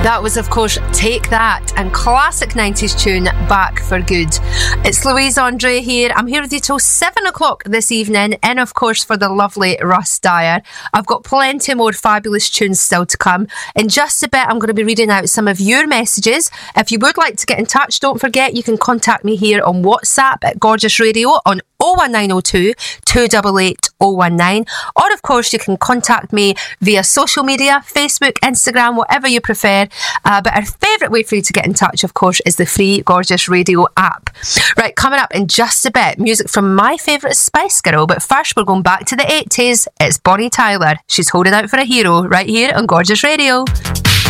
That was, of course, Take That, and classic 90s tune, Back for Good. It's Louise Andre here. I'm here with you till 7 o'clock this evening, and of course for the lovely Russ Dyer. I've got plenty more fabulous tunes still to come. In just a bit, I'm going to be reading out some of your messages. If you would like to get in touch, don't forget you can contact me here on WhatsApp at Gorgeous Radio on 01902 288 019, or of course you can contact me via social media, Facebook, Instagram, whatever you prefer. But our favourite way for you to get in touch, of course, is the free Gorgeous Radio app. Right, coming up in just a bit, music from my favourite Spice Girl, but first we're going back to the 80s. It's Bonnie Tyler. She's holding out for a hero right here on Gorgeous Radio.